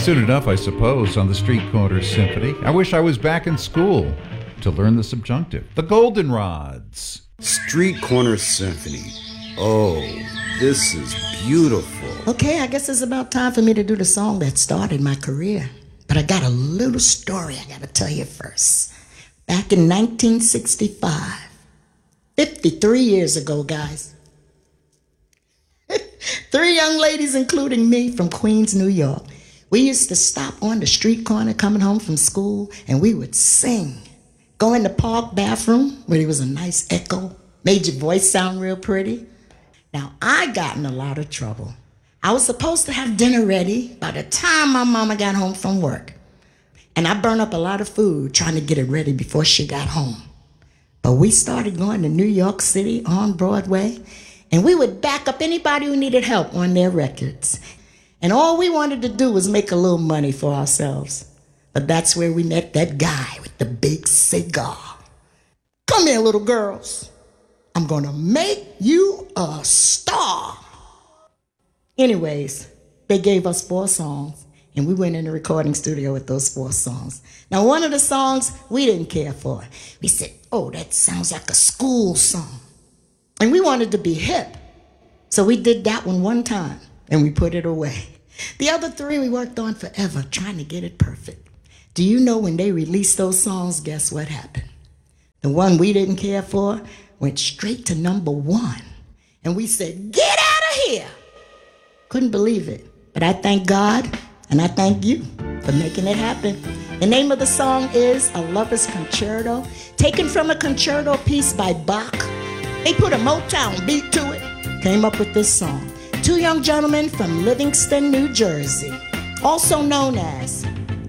Soon enough, I suppose, on the Street Corner Symphony. I wish I was back in school to learn the subjunctive. The Goldenrods. Street Corner Symphony. Oh, this is beautiful. Okay, I guess it's about time for me to do the song that started my career. But I got a little story I gotta tell you first. Back in 1965, 53 years ago, guys. 3 young ladies, including me, from Queens, New York. We used to stop on the street corner coming home from school, and we would sing. Go in the park bathroom, where there was a nice echo, made your voice sound real pretty. Now, I got in a lot of trouble. I was supposed to have dinner ready by the time my mama got home from work. And I burned up a lot of food trying to get it ready before she got home. But we started going to New York City on Broadway, and we would back up anybody who needed help on their records. And all we wanted to do was make a little money for ourselves. But that's where we met that guy with the big cigar. Come here, little girls. I'm gonna make you a star. Anyways, they gave us 4 songs, and we went in the recording studio with those 4 songs. Now, one of the songs we didn't care for. We said, oh, that sounds like a school song. And we wanted to be hip. So we did that one time, and we put it away. The other 3 we worked on forever, trying to get it perfect. Do you know when they released those songs, guess what happened? The one we didn't care for went straight to #1. And we said, get out of here! Couldn't believe it. But I thank God, and I thank you for making it happen. The name of the song is A Lover's Concerto, taken from a concerto piece by Bach. They put a Motown beat to it, came up with this song. 2 young gentlemen from Livingston, New Jersey, also known as